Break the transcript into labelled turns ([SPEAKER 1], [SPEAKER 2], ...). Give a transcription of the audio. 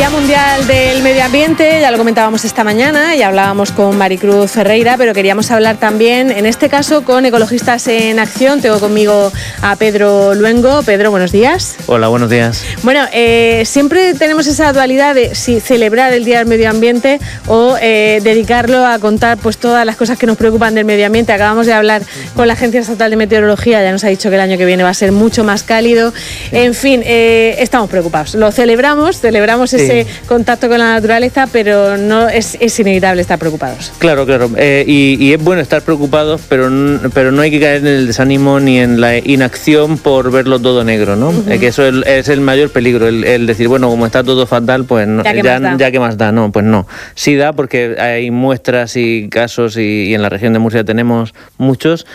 [SPEAKER 1] Día Mundial del Medio Ambiente, ya lo comentábamos esta mañana y hablábamos con Maricruz Ferreira, pero queríamos hablar también, en este caso, con Ecologistas en Acción. Tengo conmigo a Pedro Luengo. Pedro, buenos días.
[SPEAKER 2] Hola, buenos días.
[SPEAKER 1] Bueno, siempre tenemos esa dualidad de si celebrar el Día del Medio Ambiente o dedicarlo a contar pues todas las cosas que nos preocupan del medio ambiente. Acabamos de hablar con la Agencia Estatal de Meteorología, ya nos ha dicho que el año que viene va a ser mucho más cálido. Sí. En fin, estamos preocupados. Lo celebramos ese contacto con la naturaleza, pero no es inevitable estar preocupados.
[SPEAKER 2] Claro. Y es bueno estar preocupados, pero no hay que caer en el desánimo ni en la inacción por verlo todo negro, ¿no? Uh-huh. Que eso es el mayor peligro, el decir, bueno, como está todo fatal, pues no, ya que más da. No, pues no. Sí da, porque hay muestras y casos y en la región de Murcia tenemos muchos,